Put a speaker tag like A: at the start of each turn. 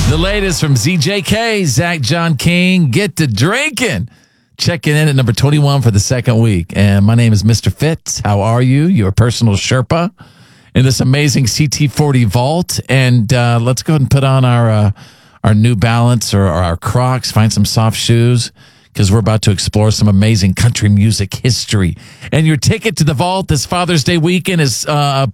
A: The latest from ZJK, Zach John King, Get to Drinking. Checking in at number 21 for the second week. And my name is Mr. Fitz. How are you? Your personal Sherpa in this amazing CT40 vault. And let's go ahead and put on our New Balance or our Crocs, find some soft shoes, because we're about to explore some amazing country music history. And your ticket to the vault this Father's Day weekend is